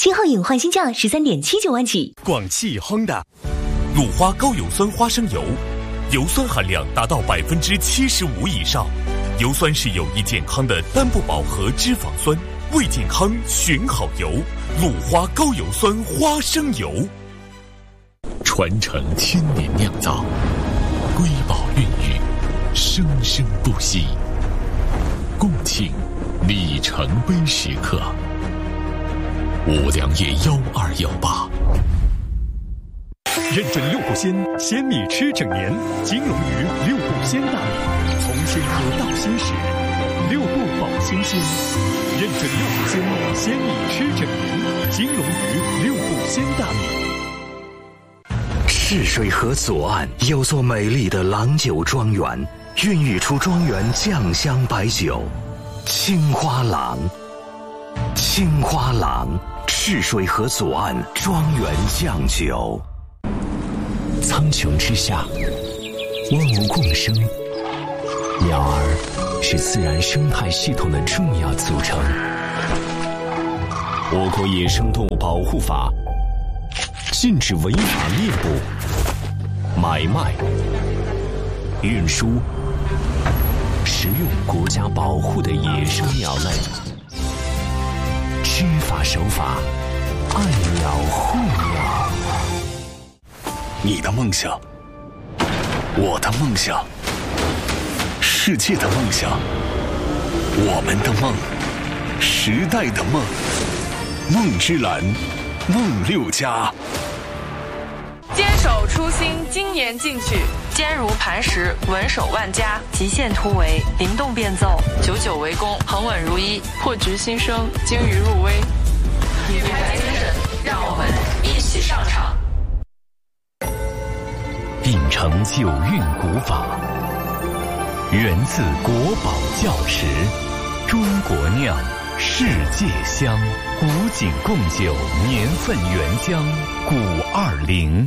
7号隐换新价13.79万起。 广汽亨达鲁花高油酸花生油，油酸含量达到75%以上，油酸是有益健康的单不饱和脂肪酸，为健康选好油。鲁花高油酸花生油，传承1000年酿造，瑰宝孕育，生生不息。共庆里程碑时刻。五粮液1218，认证6谷鲜，鲜米吃整年。金龙鱼6谷鲜大米，从鲜科到鲜食，6步保新鲜。认证6谷鲜，鲜米吃整年。金龙鱼6谷鲜大米。 赤水河左岸有座美丽的郎酒庄园，孕育出庄园酱香白酒，青花郎。青花郎，赤水河左岸庄园酱酒。苍穹之下，万物共生，鸟儿是自然生态系统的重要组成。我国野生动物保护法禁止违法猎捕、买卖、运输、食用国家保护的野生鸟类。知法守法，爱鸟护鸟。 你的梦想，我的梦想，世界的梦想，我们的梦，时代的梦。梦之蓝，梦6家。 坚守初心，精研进取，坚如磐石，稳守万家，极限突围，灵动变奏，久久为功，恒稳如一，破局新生，精于入微。女排精神，让我们一起上场。 秉承9韵古法，源自国宝窖池，中国酿，世界香，古井贡酒年份原浆520。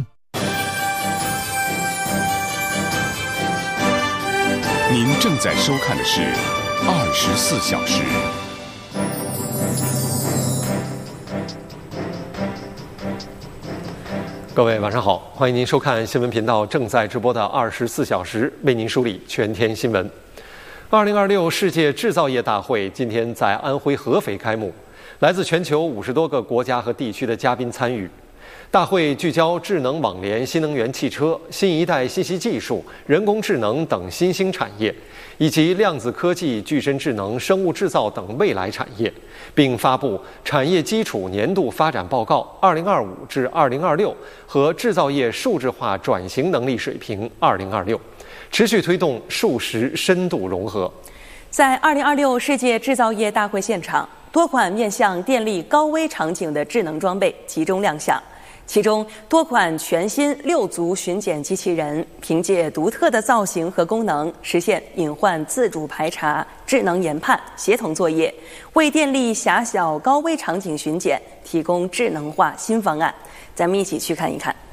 您正在收看的是24小时。 各位晚上好，欢迎您收看新闻频道正在直播的24小时，为您梳理全天新闻。2026世界制造业大会今天在安徽合肥开幕，来自全球50多个国家和地区的嘉宾参与。大会聚焦智能网联、新能源汽车、新一代信息技术、人工智能等新兴产业，以及量子科技、具身智能、生物制造等未来产业，并发布产业基础年度发展报告2025至2026和制造业数字化转型能力水平2026，持续推动数实深度融合。 在2026世界制造业大会现场，多款面向电力高危场景的智能装备集中亮相。其中多款全新6足巡检机器人凭借独特的造型和功能，实现隐患自主排查、智能研判、协同作业，为电力狭小高危场景巡检提供智能化新方案。咱们一起去看一看。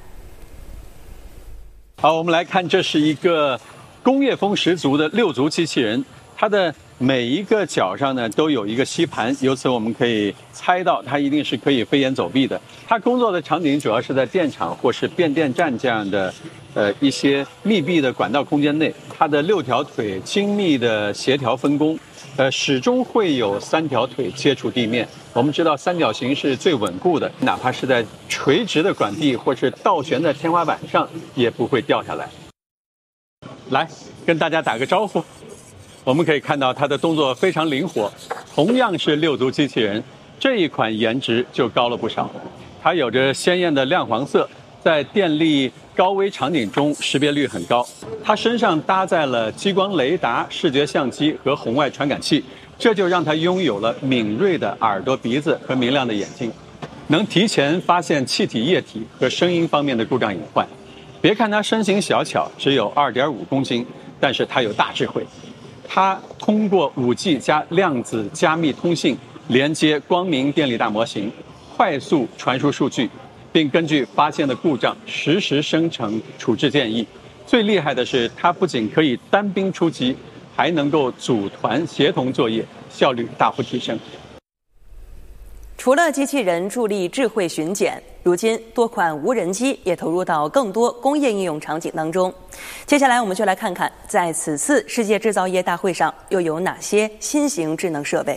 好，我们来看，这是一个工业风十足的6足机器人，它的每一个脚上呢都有一个吸盘，由此我们可以猜到它一定是可以飞檐走壁的。它工作的场景主要是在电厂或是变电站这样的一些密闭的管道空间内，它的6条腿精密的协调分工，始终会有3条腿接触地面。我们知道三角形是最稳固的，哪怕是在垂直的管壁或是倒悬在天花板上也不会掉下来。来跟大家打个招呼。我们可以看到它的动作非常灵活，同样是6足机器人，这一款颜值就高了不少。它有着鲜艳的亮黄色，在电力高危场景中识别率很高。它身上搭载了激光雷达、视觉相机和红外传感器，这就让它拥有了敏锐的耳朵、鼻子和明亮的眼睛，能提前发现气体、液体和声音方面的故障隐患。别看它身形小巧，只有2.5公斤，但是它有大智慧。它通过5G 加量子加密通信连接光明电力大模型，快速传输数据，并根据发现的故障实时生成处置建议。最厉害的是，它不仅可以单兵出击，还能够组团协同作业，效率大幅提升。 除了机器人助力智慧巡检，如今多款无人机也投入到更多工业应用场景当中。接下来我们就来看看，在此次世界制造业大会上又有哪些新型智能设备。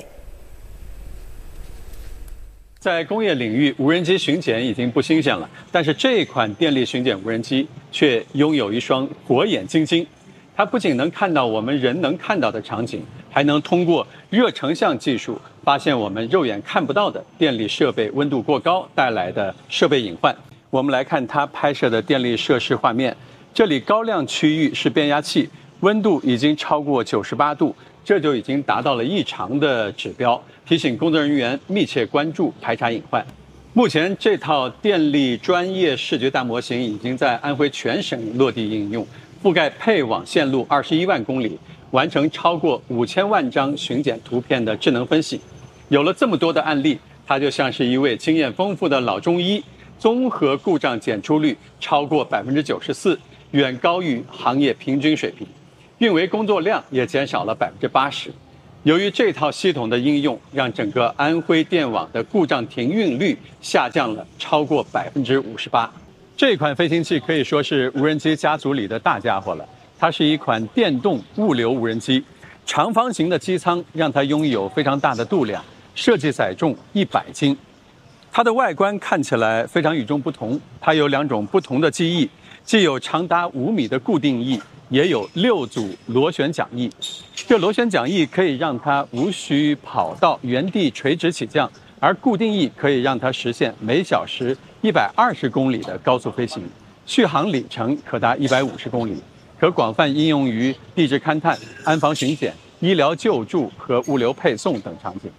在工业领域，无人机巡检已经不新鲜了，但是这款电力巡检无人机却拥有一双火眼金睛。它不仅能看到我们人能看到的场景，还能通过热成像技术发现我们肉眼看不到的电力设备温度过高带来的设备隐患。我们来看它拍摄的电力设施画面，这里高亮区域是变压器，温度已经超过98度，这就已经达到了异常的指标，提醒工作人员密切关注排查隐患。目前这套电力专业视觉大模型已经在安徽全省落地应用，覆盖配网线路21万公里，完成超过5000万张巡检图片的智能分析。有了这么多的案例，它就像是一位经验丰富的老中医，综合故障检出率超过94%，远高于行业平均水平，运维工作量也减少了80%。由于这套系统的应用，让整个安徽电网的故障停运率下降了超过58%。这款飞行器可以说是无人机家族里的大家伙了。它是一款电动物流无人机，长方形的机舱让它拥有非常大的度量，设计载重100斤。它的外观看起来非常与众不同，它有2种不同的机翼，既有长达5米的固定翼，也有6组螺旋桨翼。这螺旋桨翼可以让它无需跑道原地垂直起降，而固定翼可以让它实现每小时120公里的高速飞行，续航里程可达150公里，可广泛应用于地质勘探、安防巡检、医疗救助和物流配送等场景。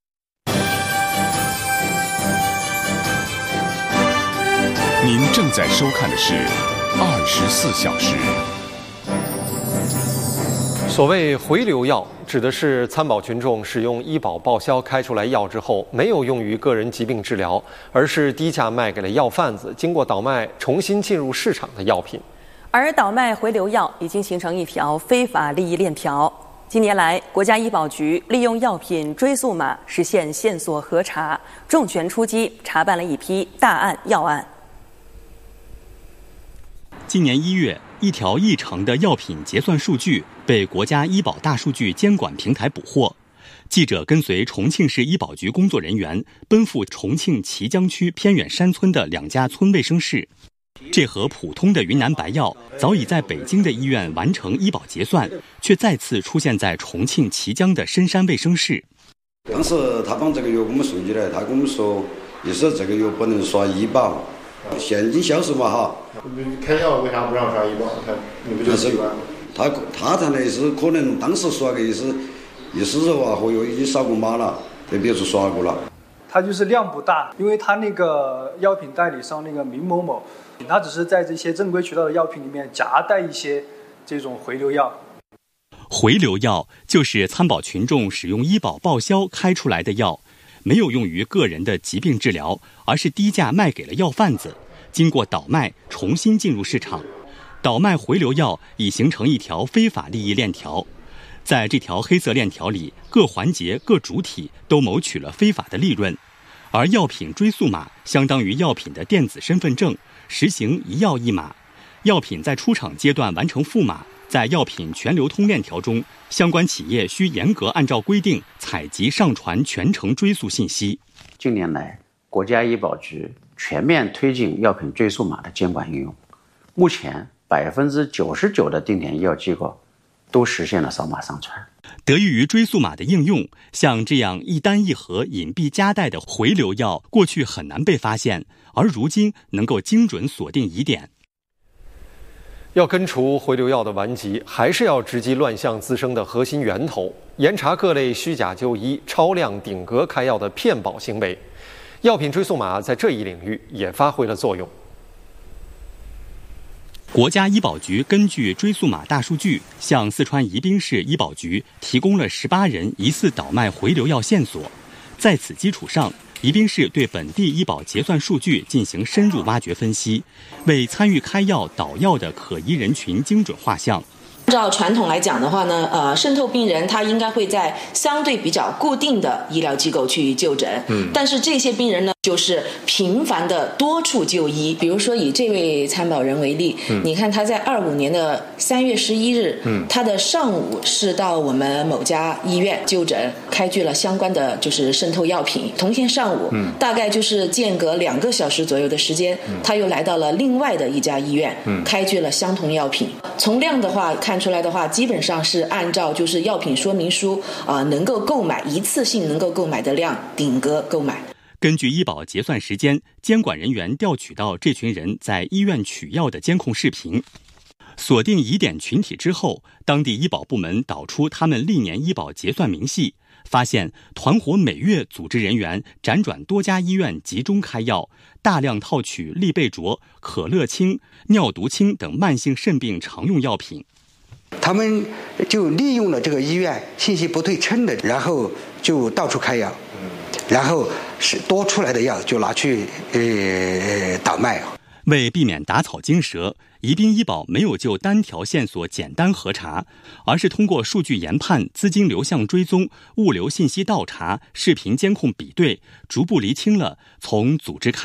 您正在收看的是24小时。 所谓回流药，指的是参保群众使用医保报销开出来药之后，没有用于个人疾病治疗，而是低价卖给了药贩子，经过倒卖重新进入市场的药品。 而倒卖回流药已经形成一条非法利益链条。近年来，国家医保局利用药品追溯码实现线索核查，重拳出击，查办了一批大案要案。 今年1月，一条异常的药品结算数据被国家医保大数据监管平台捕获。记者跟随重庆市医保局工作人员奔赴重庆綦江区偏远山村的2家村卫生室。这盒普通的云南白药早已在北京的医院完成医保结算，却再次出现在重庆綦江的深山卫生室。 当时他把这个药给我们送进来，他跟我们说，意思这个药不能刷医保，现金销售嘛哈。 开药为啥不让刷医保？你不就习惯？他谈的是可能当时刷的意思是说和药已经扫过码了，在别处刷过了。 它就是量不大，因为它那个药品代理商那个明某某，他只是在这些正规渠道的药品里面夹带一些这种回流药。 回流药就是参保群众使用医保报销开出来的药，没有用于个人的疾病治疗，而是低价卖给了药贩子，经过倒卖重新进入市场。倒卖回流药已形成一条非法利益链条。在这条黑色链条里，各环节各主体都谋取了非法的利润，而药品追溯码相当于药品的电子身份证，实行一药一码。药品在出厂阶段完成复码，在药品全流通链条中，相关企业需严格按照规定采集上传全程追溯信息。 近年来，国家医保局全面推进药品追溯码的监管应用，目前99%的定点医药机构都实现了扫码上传。 得益于追溯码的应用，像这样一单一盒隐蔽夹带的回流药，过去很难被发现，而如今能够精准锁定疑点。 要根除回流药的顽疾，还是要直击乱象滋生的核心源头，严查各类虚假就医、超量顶格开药的骗保行为。药品追溯码在这一领域也发挥了作用。 国家医保局根据追溯码大数据，向四川宜宾市医保局提供了18人疑似倒卖回流药线索。在此基础上，宜宾市对本地医保结算数据进行深入挖掘分析，为参与开药倒药的可疑人群精准画像。 照传统来讲的话呢，渗透病人他应该会在相对比较固定的医疗机构去就诊，但是这些病人呢，就是频繁的多处就医。比如说以这位参保人为例，你看他在25年的3月11日，他的上午是到我们某家医院就诊，开具了相关的就是渗透药品。同天上午，大概就是间隔2个小时左右的时间，他又来到了另外的一家医院，开具了相同药品。从量的话看出来的话，基本上是按照就是药品说明书能够购买一次性能够购买的量顶格购买。 根据医保结算时间，监管人员调取到这群人在医院取药的监控视频，锁定疑点群体之后，当地医保部门导出他们历年医保结算明细，发现团伙每月组织人员辗转多家医院集中开药，大量套取利贝卓、可乐清、尿毒清等慢性肾病常用药品。 他们就利用了这个医院信息不对称的，然后就到处开药，然后是多出来的药就拿去倒卖。 为避免打草惊蛇，宜宾医保没有就单条线索简单核查，而是通过数据研判、资金流向追踪、物流信息倒查、视频监控比对，逐步厘清了从组织开